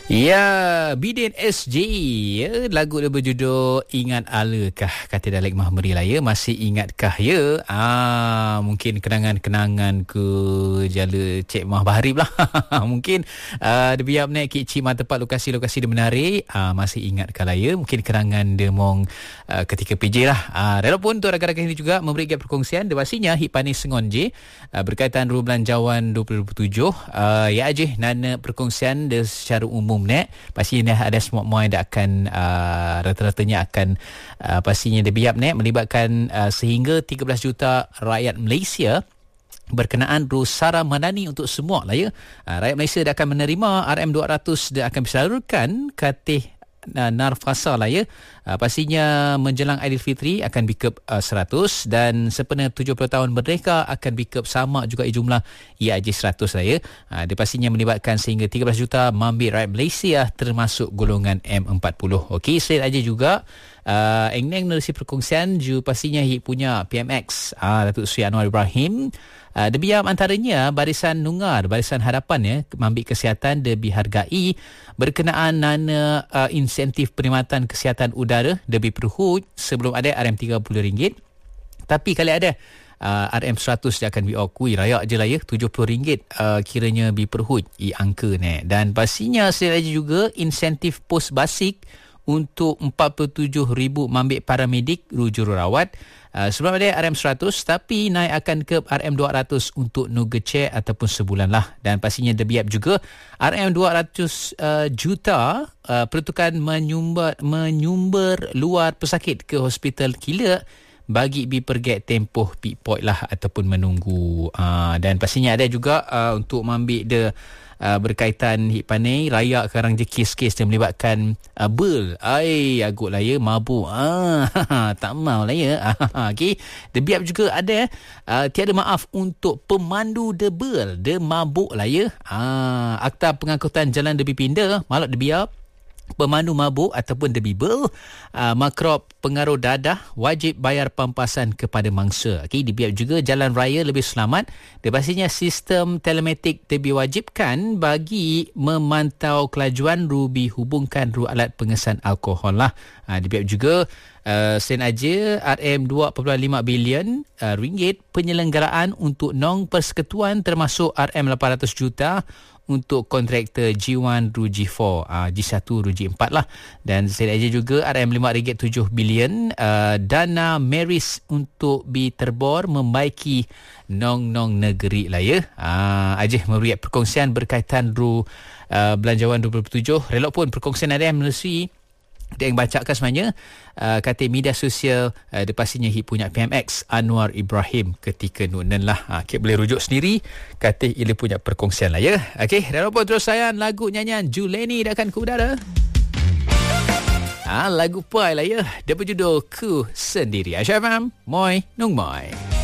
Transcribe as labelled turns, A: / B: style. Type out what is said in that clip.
A: Ya, Bidin SJ, ya, lagu dia berjudul Ingat Alakah, kata Dalek Mahmeri lah ya. Masih ingatkah ya? Mungkin kenangan-kenangan ke jala Cik Mah Baharib lah. Mungkin dia biar naik kecik mah tempat lokasi-lokasi dia menarik. Masih ingatkah lah ya? Mungkin kenangan dia mong ketika PJ lah. Walaupun tu rakan-rakan ini juga memberikan perkongsian. Dia pastinya Hip Panis Sengon J berkaitan Rule Belanjawan 2027. Ya aja nana perkongsian dia secara umum pastinya ada semua yang akan rata-ratanya akan pastinya dia biap melibatkan sehingga 13 juta rakyat Malaysia berkenaan Rusara Madani untuk semua lah ya. Rakyat Malaysia dia akan menerima RM200 dia akan disalurkan katih Narfasa lah ya. Pastinya menjelang Aidilfitri akan bikep 100 dan sempena 70 tahun merdeka akan bikep sama juga jumlah IAJ 100 lah ya. Dia pastinya melibatkan sehingga 13 juta mambit rakyat Malaysia termasuk golongan M40. Okey, selain aja juga Engneng menerusi perkongsian juga pastinya punya PMX Datuk Seri Anwar Ibrahim. Dia biar antaranya Barisan Nungar, Barisan Harapan ya, mambit kesihatan dia dihargai berkenaan nana insentif perkhidmatan kesihatan udara dia perhut sebelum ada RM30. Tapi kalau ada RM100 dia akan diakui rayak je lah ya, RM70 kiranya diperhut angka ni. Dan pastinya selain juga insentif pos basic untuk 47,000 mambit paramedik jururawat. Sebelum ada RM100 tapi naik akan ke RM200 untuk nugecek ataupun sebulan lah. Dan pastinya debiap juga RM200 juta peruntukan menyumber luar pesakit ke hospital Kilat bagi perget tempoh pikpoint lah ataupun menunggu. Dan pastinya ada juga untuk mambik dia berkaitan Hip Panai rayak sekarang je kes-kes yang melibatkan bel. Agut lah ya, mabuk. Tak mau lah ya. Okey, dia biar juga ada tiada maaf untuk pemandu debel. Dia mabuk lah ya. Akta pengangkutan jalan lebih pindah malak dia biar pemandu mabuk ataupun debibel, makrop pengaruh dadah wajib bayar pampasan kepada mangsa. Okay, dibiar juga jalan raya lebih selamat. Dia pastinya sistem telematik diwajibkan bagi memantau kelajuan rubi hubungkan ru alat pengesan alkohol lah. Dibiar juga sen aja RM2.5 bilion ringgit penyelenggaraan untuk nong persekutuan termasuk RM800 juta untuk kontraktor G1 ru G4, G1 ru G4 lah. Dan saya aja juga RM5.7 bilion dana meris untuk diterbor membaiki nong-nong negeri lah ya. Aja memberi perkongsian berkaitan ru Belanjawan 2027. Relok pun perkongsian ada yang menerusi dia yang bacakan sebenarnya kata media sosial dia pastinya punya PMX Anwar Ibrahim ketika nunan lah. Okay, boleh rujuk sendiri kata ia punya perkongsian lah ya. Okey, dan apa terus sayang lagu nyanyian Juleni dah akan ke udara. Lagu pai lah ya, dia berjudul Ku Sendiri. Aisyah faham? Moi Nung Moi.